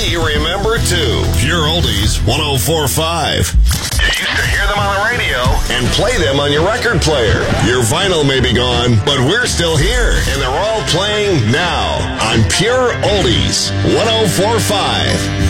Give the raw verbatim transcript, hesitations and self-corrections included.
we remember too. Pure Oldies one oh four point five. You used to hear them on the radio and play them on your record player. Your vinyl may be gone, but we're still here, and they're all playing now on Pure Oldies one oh four point five.